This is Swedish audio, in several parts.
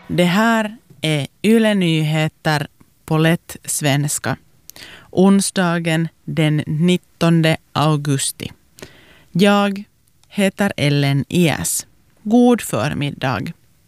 Det här är Yle Nyheter på lätt svenska. Onsdagen den 19 augusti. Jag heter Ellen Iäs. God förmiddag.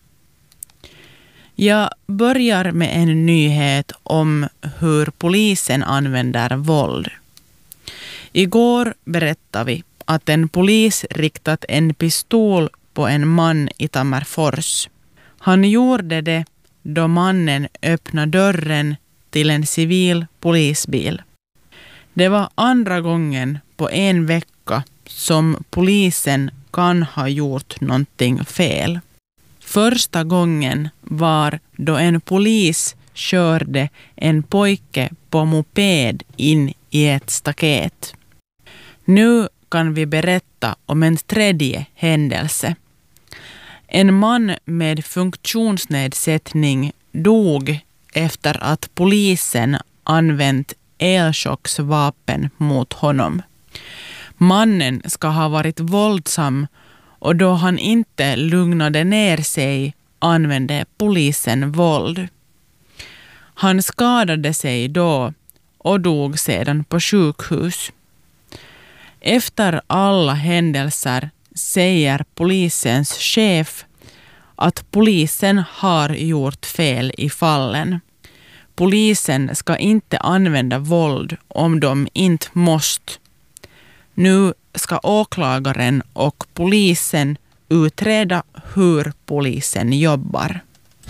Jag börjar med en nyhet om hur polisen använder våld. Igår berättade vi att en polis riktat en pistol på en man i Tammerfors. Han gjorde det då mannen öppnade dörren till en civil polisbil. Det var andra gången på en vecka som polisen kan ha gjort någonting fel. Första gången var då en polis körde en pojke på moped in i ett staket. Nu kan vi berätta om en tredje händelse. En man med funktionsnedsättning dog efter att polisen använt elchocksvapen mot honom. Mannen ska ha varit våldsam och då han inte lugnade ner sig använde polisen våld. Han skadade sig då och dog sedan på sjukhus. Efter alla händelser säger polisens chef att polisen har gjort fel i fallen. Polisen ska inte använda våld om de inte måste. Nu ska åklagaren och polisen utreda hur polisen jobbar.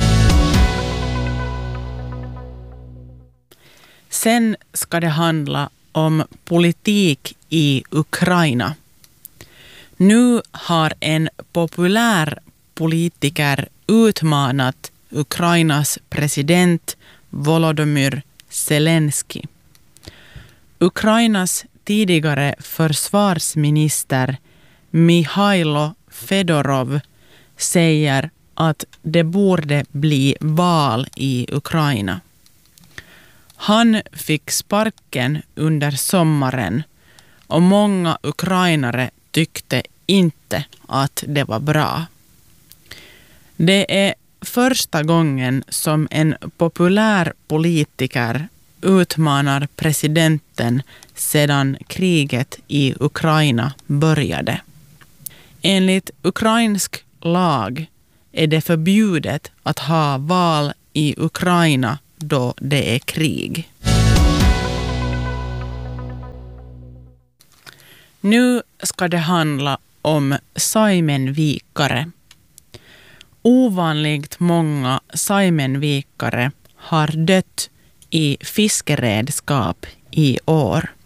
Sen ska det handla om politik i Ukraina. Nu har en populär politiker utmanat Ukrainas president Volodymyr Zelensky. Ukrainas tidigare försvarsminister Mihailo Fedorov säger att det borde bli val i Ukraina. Han fick sparken under sommaren och många ukrainare tyckte inte att det var bra. Det är första gången som en populär politiker utmanar presidenten sedan kriget i Ukraina började. Enligt ukrainsk lag är det förbjudet att ha val i Ukraina då det är krig. Nu ska det handla om saimenvikare. Ovanligt många saimenvikare har dött i fiskeredskap i år.